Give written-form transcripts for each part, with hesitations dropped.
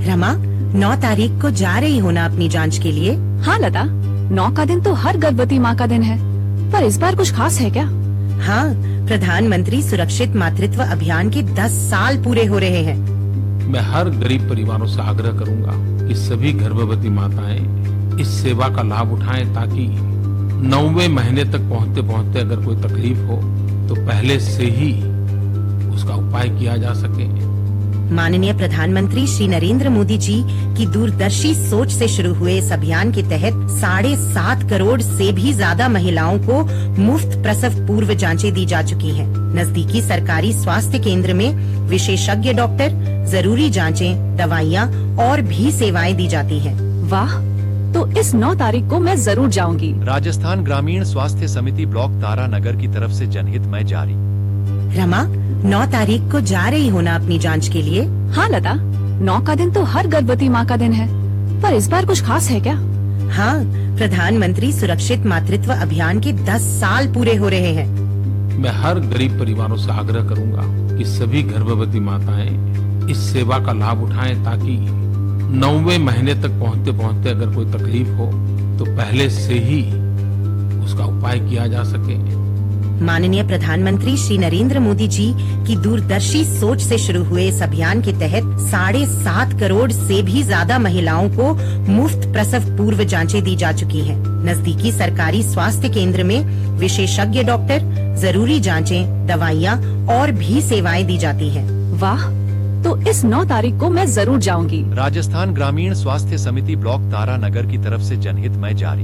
रमा, 9 तारीख को जा रही हो ना अपनी जांच के लिए? हाँ लता, 9 का दिन तो हर गर्भवती माँ का दिन है, पर इस बार कुछ खास है क्या? हाँ, प्रधानमंत्री सुरक्षित मातृत्व अभियान के 10 साल पूरे हो रहे हैं। मैं हर गरीब परिवारों से आग्रह करूंगा कि सभी गर्भवती माताएं इस सेवा का लाभ उठाएं, ताकि 9वें महीने तक पहुंचते पहुंचते अगर कोई तकलीफ हो तो पहले से ही उसका उपाय किया जा सके। माननीय प्रधानमंत्री श्री नरेंद्र मोदी जी की दूरदर्शी सोच से शुरू हुए इस अभियान के तहत 7.5 करोड़ से भी ज्यादा महिलाओं को मुफ्त प्रसव पूर्व जांचें दी जा चुकी हैं। नजदीकी सरकारी स्वास्थ्य केंद्र में विशेषज्ञ डॉक्टर, जरूरी जांचें, दवाइयाँ और भी सेवाएं दी जाती हैं। वाह, तो इस 9 तारीख को मैं जरूर जाऊंगी। राजस्थान ग्रामीण स्वास्थ्य समिति ब्लॉक तारानगर की तरफ से जनहित में जारी। रमा, 9 तारीख को जा रही हो ना अपनी जांच के लिए? हाँ लता, 9 का दिन तो हर गर्भवती माँ का दिन है, पर इस बार कुछ खास है क्या? हाँ, प्रधानमंत्री सुरक्षित मातृत्व अभियान के 10 साल पूरे हो रहे हैं। मैं हर गरीब परिवारों से आग्रह करूंगा कि सभी गर्भवती माताएं इस सेवा का लाभ उठाएं, ताकि 9वें महीने तक पहुंचते पहुंचते अगर कोई तकलीफ हो तो पहले से ही उसका उपाय किया जा सके। माननीय प्रधानमंत्री श्री नरेंद्र मोदी जी की दूरदर्शी सोच से शुरू हुए इस अभियान के तहत 7.5 करोड़ से भी ज्यादा महिलाओं को मुफ्त प्रसव पूर्व जांचें दी जा चुकी हैं। नजदीकी सरकारी स्वास्थ्य केंद्र में विशेषज्ञ डॉक्टर, जरूरी जांचें, दवाइयाँ और भी सेवाएं दी जाती हैं। वाह, तो इस 9 तारीख को मैं जरूर जाऊंगी। राजस्थान ग्रामीण स्वास्थ्य समिति ब्लॉक तारानगर की तरफ से जनहित में जारी।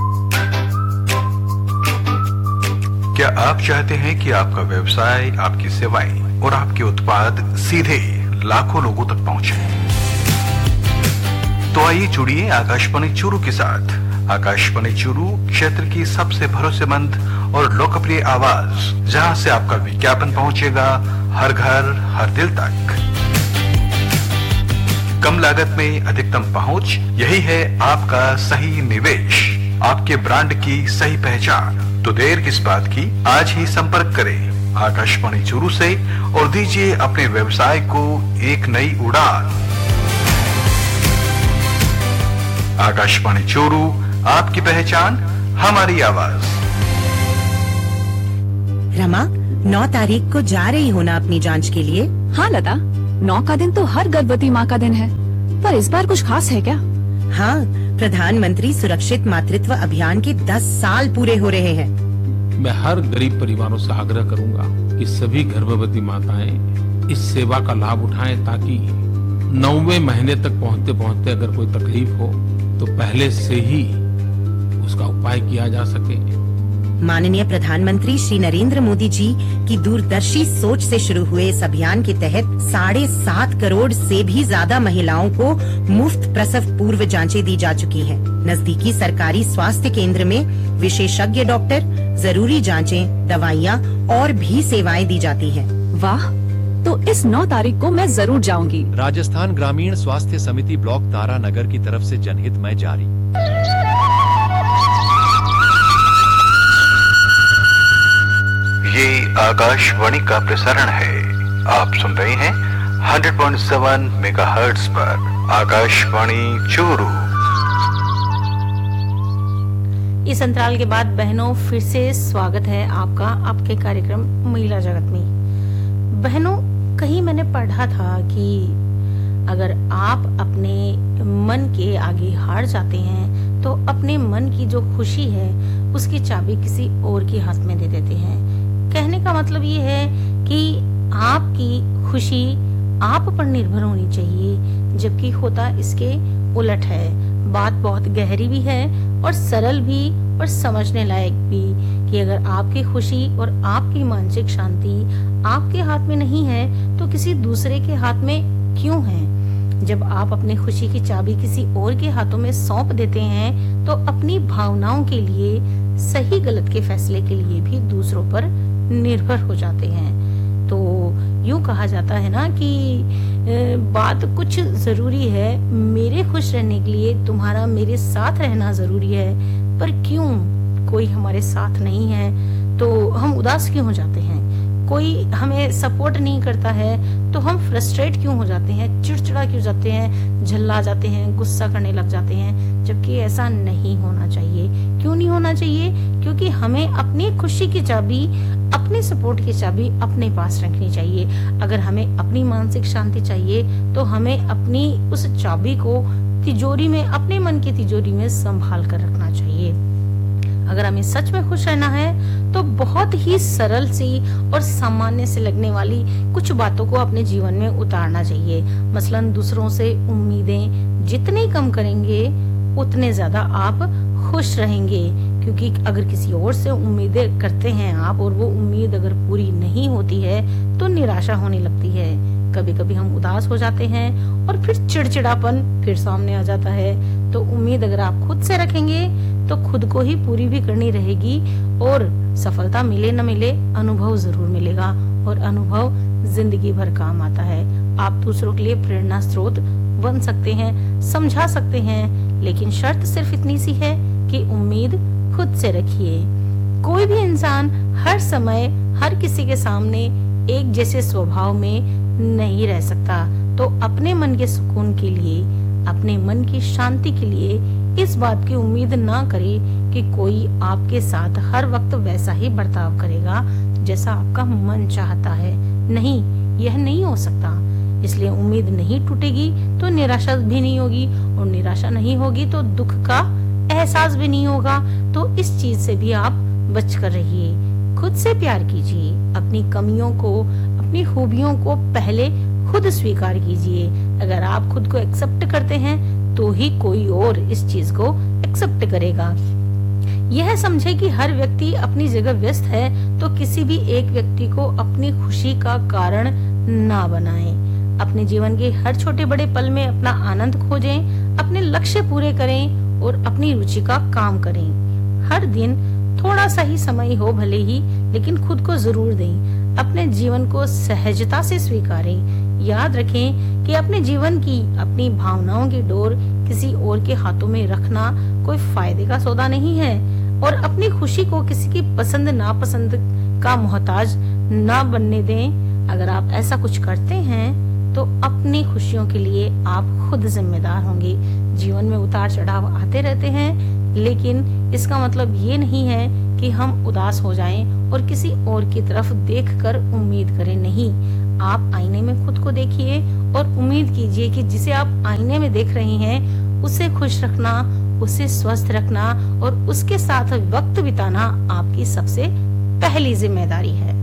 क्या आप चाहते हैं कि आपका व्यवसाय, आपकी सेवाएं और आपके उत्पाद सीधे लाखों लोगों तक पहुंचे? तो आइए जुड़िए आकाशवाणी चूरू के साथ। आकाशवाणी चूरू क्षेत्र की सबसे भरोसेमंद और लोकप्रिय आवाज, जहां से आपका विज्ञापन पहुंचेगा हर घर, हर दिल तक। कम लागत में अधिकतम पहुंच, यही है आपका सही निवेश, आपके ब्रांड की सही पहचान। तो देर किस बात की, आज ही संपर्क करें आकाशवाणी चूरू से और दीजिए अपने व्यवसाय को एक नई उड़ान। आकाशवाणी चूरू, आपकी पहचान, हमारी आवाज। रमा, 9 तारीख को जा रही हो ना अपनी जांच के लिए? हाँ लता, 9 का दिन तो हर गर्भवती माँ का दिन है, पर इस बार कुछ खास है क्या? हाँ, प्रधानमंत्री सुरक्षित मातृत्व अभियान के 10 साल पूरे हो रहे हैं। मैं हर गरीब परिवारों से आग्रह करूंगा कि सभी गर्भवती माताएं इस सेवा का लाभ उठाएं, ताकि 9वें महीने तक पहुंचते पहुंचते अगर कोई तकलीफ हो तो पहले से ही उसका उपाय किया जा सके। माननीय प्रधानमंत्री श्री नरेंद्र मोदी जी की दूरदर्शी सोच से शुरू हुए इस अभियान के तहत 7.5 करोड़ से भी ज्यादा महिलाओं को मुफ्त प्रसव पूर्व जांचें दी जा चुकी हैं। नजदीकी सरकारी स्वास्थ्य केंद्र में विशेषज्ञ डॉक्टर, जरूरी जांचें, दवाइयाँ और भी सेवाएं दी जाती हैं। वाह, तो इस 9 तारीख को मैं जरूर जाऊंगी। राजस्थान ग्रामीण स्वास्थ्य समिति ब्लॉक तारानगर की तरफ से जनहित में जारी। ये आकाशवाणी का प्रसारण है। आप सुन रहे हैं 100.7 मेगाहर्ट्ज पर आकाशवाणी चूरू। इस अंतराल के बाद बहनों, फिर से स्वागत है आपका आपके कार्यक्रम महिला जगत में। बहनों, कहीं मैंने पढ़ा था कि अगर आप अपने मन के आगे हार जाते हैं तो अपने मन की जो खुशी है उसकी चाबी किसी और के हाथ में दे देते हैं। कहने का मतलब ये है कि आपकी खुशी आप पर निर्भर होनी चाहिए, जबकि होता इसके उलट है। बात बहुत गहरी भी है और सरल भी और समझने लायक भी, कि अगर आपकी खुशी और आपकी मानसिक शांति आपके हाथ में नहीं है तो किसी दूसरे के हाथ में क्यों है। जब आप अपनी खुशी की चाबी किसी और के हाथों में सौंप देते हैं तो अपनी भावनाओं के लिए, सही गलत के फैसले के लिए भी दूसरों पर निर्भर हो जाते हैं। तो यूं कहा जाता है ना कि बात कुछ जरूरी है, मेरे खुश रहने के लिए तुम्हारा मेरे साथ रहना जरूरी है, पर क्यों कोई हमारे साथ नहीं है तो हम उदास क्यों हो जाते हैं। कोई हमें सपोर्ट नहीं करता है तो हम फ्रस्ट्रेट क्यों हो जाते हैं, चिड़चिड़ा क्यों जाते हैं, झल्ला जाते हैं, गुस्सा करने लग जाते हैं, जबकि ऐसा नहीं होना चाहिए। क्यों नहीं होना चाहिए? क्योंकि हमें अपनी खुशी की चाबी, अपने सपोर्ट की चाबी अपने पास रखनी चाहिए। अगर हमें अपनी मानसिक शांति चाहिए तो हमें अपनी उस चाबी को तिजोरी में, अपने मन की तिजोरी में संभाल कर रखना चाहिए। अगर हमें सच में खुश रहना है तो बहुत ही सरल सी और सामान्य से लगने वाली कुछ बातों को अपने जीवन में उतारना चाहिए। मसलन दूसरों से उम्मीदें जितनी कम करेंगे उतने ज्यादा आप खुश रहेंगे, क्योंकि अगर किसी और से उम्मीदें करते हैं आप और वो उम्मीद अगर पूरी नहीं होती है तो निराशा होने लगती है। कभी कभी हम उदास हो जाते हैं और फिर चिड़चिड़ापन फिर सामने आ जाता है। तो उम्मीद अगर आप खुद से रखेंगे तो खुद को ही पूरी भी करनी रहेगी और सफलता मिले न मिले अनुभव जरूर मिलेगा, और अनुभव जिंदगी भर काम आता है। आप दूसरों के लिए प्रेरणा स्रोत बन सकते हैं, समझा सकते हैं, लेकिन शर्त सिर्फ इतनी सी है कि उम्मीद खुद से रखिए। कोई भी इंसान हर समय हर किसी के सामने एक जैसे स्वभाव में नहीं रह सकता। तो अपने मन के सुकून के लिए, अपने मन की शांति के लिए इस बात की उम्मीद ना करें कि कोई आपके साथ हर वक्त वैसा ही बर्ताव करेगा जैसा आपका मन चाहता है। नहीं, यह नहीं हो सकता। इसलिए उम्मीद नहीं टूटेगी तो निराशा भी नहीं होगी, और निराशा नहीं होगी तो दुख का एहसास भी नहीं होगा। तो इस चीज से भी आप बच कर रहिए। खुद से प्यार कीजिए, अपनी कमियों को, अपनी खूबियों को पहले खुद स्वीकार कीजिए। अगर आप खुद को एक्सेप्ट करते हैं तो ही कोई और इस चीज को एक्सेप्ट करेगा। यह समझे कि हर व्यक्ति अपनी जगह व्यस्त है, तो किसी भी एक व्यक्ति को अपनी खुशी का कारण ना बनाएं। अपने जीवन के हर छोटे बड़े पल में अपना आनंद खोजें, अपने लक्ष्य पूरे करें और अपनी रुचि का काम करें। हर दिन थोड़ा सा ही समय हो भले ही, लेकिन खुद को जरूर दें। अपने जीवन को सहजता से स्वीकारें। याद रखें कि अपने जीवन की, अपनी भावनाओं की डोर किसी और के हाथों में रखना कोई फायदे का सौदा नहीं है, और अपनी खुशी को किसी की पसंद नापसंद का मोहताज ना बनने दें। अगर आप ऐसा कुछ करते हैं तो अपनी खुशियों के लिए आप खुद जिम्मेदार होंगे। जीवन में उतार चढ़ाव आते रहते हैं, लेकिन इसका मतलब ये नहीं है कि हम उदास हो जाएं और किसी और की तरफ देखकर उम्मीद करें। नहीं, आप आईने में खुद को देखिए और उम्मीद कीजिए कि जिसे आप आईने में देख रहे हैं उसे खुश रखना, उसे स्वस्थ रखना और उसके साथ वक्त बिताना आपकी सबसे पहली जिम्मेदारी है।